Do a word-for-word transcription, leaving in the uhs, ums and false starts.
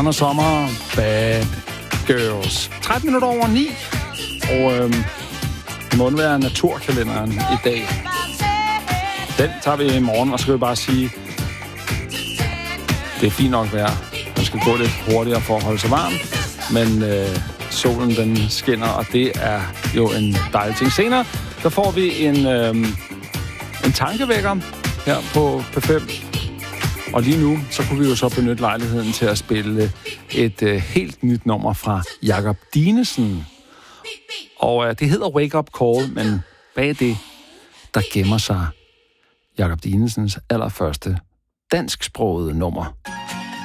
Donna Summer, Bad Girls. tretten minutter over ni, og øhm, det må være naturkalenderen i dag. Den tager vi i morgen, og så skal vi bare sige, det er fint nok vejr. Man skal gå lidt hurtigere for at holde sig varm, men øh, solen den skinner, og det er jo en dejlig ting. Senere, der får vi en, øh, en tankevækker her på P fem. Og lige nu, så kunne vi jo så benytte lejligheden til at spille et øh, helt nyt nummer fra Jakob Dinesen. Og øh, det hedder Wake Up Call, men bag det, der gemmer sig Jakob Dinesens allerførste dansksprogede nummer.